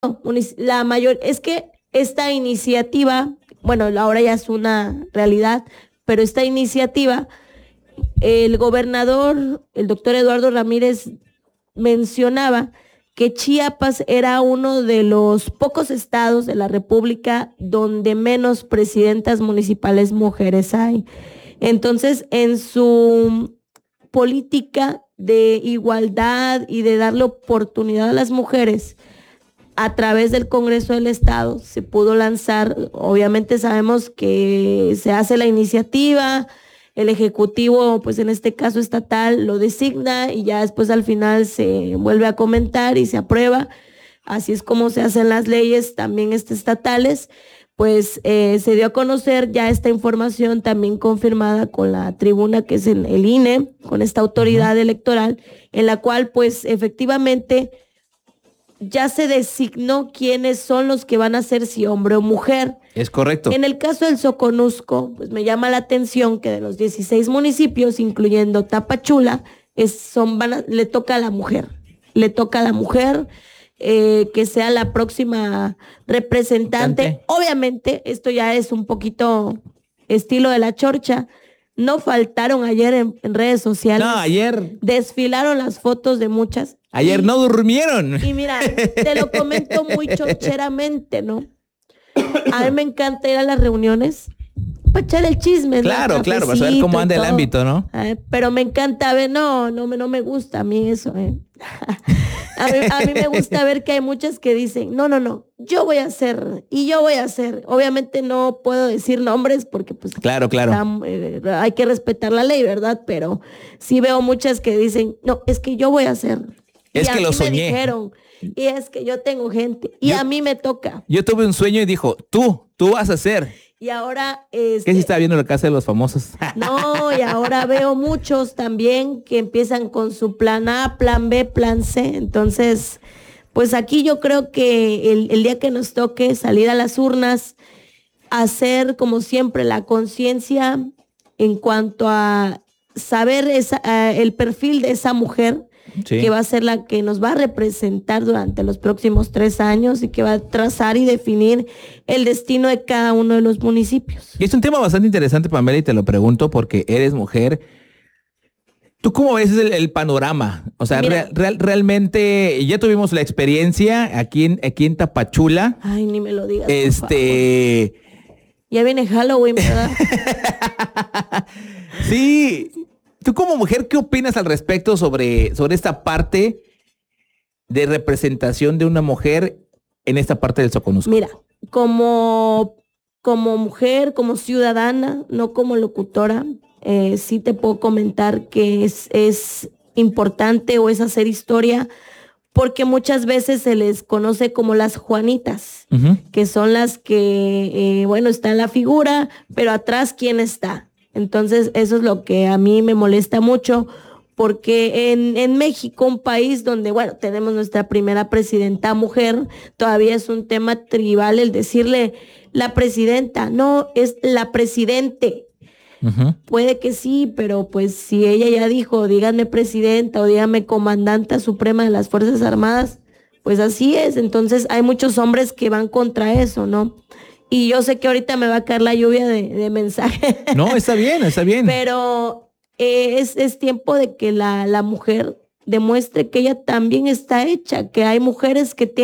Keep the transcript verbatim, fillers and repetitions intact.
La mayor, es que esta iniciativa, bueno, ahora ya es una realidad, pero esta iniciativa, el gobernador, el doctor Eduardo Ramírez, mencionaba que Chiapas era uno de los pocos estados de la República donde menos presidentas municipales mujeres hay. Entonces, en su política de igualdad y de darle oportunidad a las mujeres, a través del Congreso del Estado se pudo lanzar, obviamente sabemos que se hace la iniciativa, el Ejecutivo, pues en este caso estatal, lo designa y ya después al final se vuelve a comentar y se aprueba. Así es como se hacen las leyes también este, estatales. Pues eh, se dio a conocer ya esta información también confirmada con la tribuna que es el, el I N E, con esta autoridad uh-huh. electoral, en la cual pues efectivamente ya se designó quiénes son los que van a ser si hombre o mujer. Es correcto. En el caso del Soconusco, pues me llama la atención que de los dieciséis municipios, incluyendo Tapachula, es, son, van a, le toca a la mujer. Le toca a la mujer eh, que sea la próxima representante. Bastante. Obviamente, esto ya es un poquito estilo de la chorcha. No faltaron ayer en, en redes sociales. No, ayer. Desfilaron las fotos de muchas. Ayer y, no durmieron. Y mira, te lo comento muy chorcheramente, ¿no? A mí me encanta ir a las reuniones para echar el chisme. Claro, ¿no? Claro, para saber cómo anda el ámbito, ¿no? Eh, pero me encanta ver, no, no, no me gusta a mí eso. Eh. a, mí, a mí me gusta ver que hay muchas que dicen, no, no, no, yo voy a hacer y yo voy a hacer. Obviamente no puedo decir nombres porque pues claro, claro. Está, eh, hay que respetar la ley, ¿verdad? Pero sí veo muchas que dicen, no, es que yo voy a hacer. Es y que a lo mí soñé. Me dijeron, y es que yo tengo gente y yo, a mí me toca. Yo tuve un sueño y dijo, tú, tú vas a hacer. Y ahora... Este, ¿Qué si está viendo la casa de los famosos? No, y ahora veo muchos también que empiezan con su plan A, plan B, plan C. Entonces, pues aquí yo creo que el, el día que nos toque salir a las urnas, hacer como siempre la conciencia en cuanto a saber esa, uh, el perfil de esa mujer, sí. que va a ser la que nos va a representar durante los próximos tres años y que va a trazar y definir el destino de cada uno de los municipios. Y es un tema bastante interesante, Pamela, y te lo pregunto porque eres mujer. ¿Tú cómo ves el, el panorama? O sea, real, real, realmente ya tuvimos la experiencia aquí en, aquí en Tapachula. Ay, ni me lo digas. Este... Ya viene Halloween, ¿verdad? Sí. Tú como mujer, ¿qué opinas al respecto sobre, sobre esta parte de representación de una mujer en esta parte del Soconusco? Mira, como, como mujer, como ciudadana, no como locutora, eh, sí te puedo comentar que es, es importante o es hacer historia porque muchas veces se les conoce como las Juanitas, uh-huh. que son las que, eh, bueno, está en la figura, pero atrás, ¿quién está? Entonces, eso es lo que a mí me molesta mucho, porque en, en México, un país donde, bueno, tenemos nuestra primera presidenta mujer, todavía es un tema tribal el decirle la presidenta, no, es la presidente. Uh-huh. Puede que sí, pero pues si ella ya dijo, díganme presidenta o díganme comandante suprema de las Fuerzas Armadas, pues así es. Entonces, hay muchos hombres que van contra eso, ¿no? Y yo sé que ahorita me va a caer la lluvia de, de mensajes. No, está bien, está bien. Pero eh, es, es tiempo de que la, la mujer demuestre que ella también está hecha, que hay mujeres que tienen